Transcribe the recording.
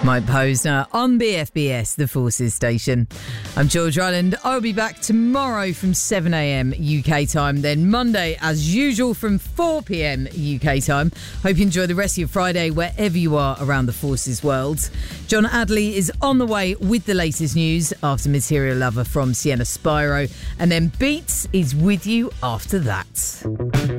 Mike Posner on BFBS, the Forces Station. I'm George Ryland. I'll be back tomorrow from 7 a.m. UK time, then Monday as usual from 4 p.m. UK time. Hope you enjoy the rest of your Friday wherever you are around the Forces world. John Adley is on the way with the latest news after Material Lover from Sienna Spyro, and then Beats is with you after that.